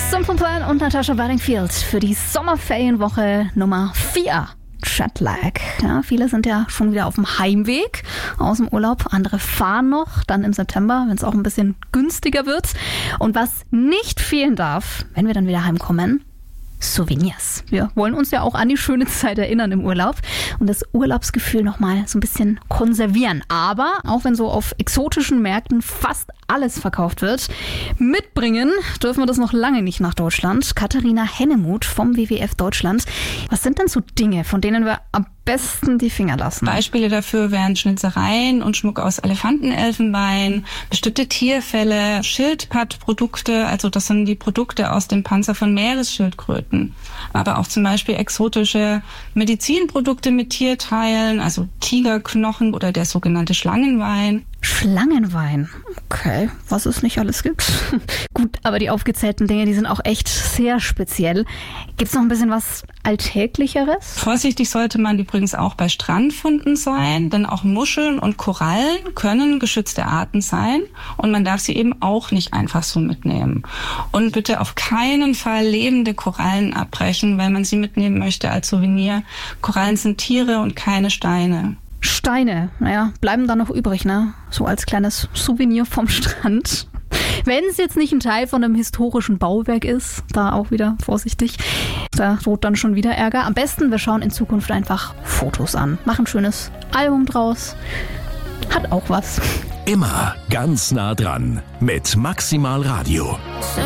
Simple Plan und Natasha Bedingfield für die Sommerferienwoche Nummer 4. Jetlag. Ja, viele sind ja schon wieder auf dem Heimweg aus dem Urlaub. Andere fahren noch, dann im September, wenn es auch ein bisschen günstiger wird. Und was nicht fehlen darf, wenn wir dann wieder heimkommen, Souvenirs. Wir wollen uns ja auch an die schöne Zeit erinnern im Urlaub und das Urlaubsgefühl nochmal so ein bisschen konservieren. Aber auch wenn so auf exotischen Märkten fast alles verkauft wird, mitbringen dürfen wir das noch lange nicht nach Deutschland. Katharina Hennemuth vom WWF Deutschland. Was sind denn so Dinge, von denen wir am besten die Finger lassen? Beispiele dafür wären Schnitzereien und Schmuck aus Elefantenelfenbein, bestimmte Tierfelle, Schildpattprodukte, also das sind die Produkte aus dem Panzer von Meeresschildkröten. Aber auch zum Beispiel exotische Medizinprodukte mit Tierteilen, also Tigerknochen oder der sogenannte Schlangenwein. Schlangenwein. Okay, was es nicht alles gibt. Gut, aber die aufgezählten Dinge, die sind auch echt sehr speziell. Gibt's noch ein bisschen was Alltäglicheres? Vorsichtig sollte man übrigens auch bei Strandfunden sein, denn auch Muscheln und Korallen können geschützte Arten sein und man darf sie eben auch nicht einfach so mitnehmen. Und bitte auf keinen Fall lebende Korallen abbrechen, weil man sie mitnehmen möchte als Souvenir. Korallen sind Tiere und keine Steine. Steine, naja, bleiben da noch übrig, ne? So als kleines Souvenir vom Strand. Wenn es jetzt nicht ein Teil von einem historischen Bauwerk ist, da auch wieder vorsichtig, da droht dann schon wieder Ärger. Am besten, wir schauen in Zukunft einfach Fotos an, machen ein schönes Album draus. Hat auch was. Immer ganz nah dran mit Maximal Radio.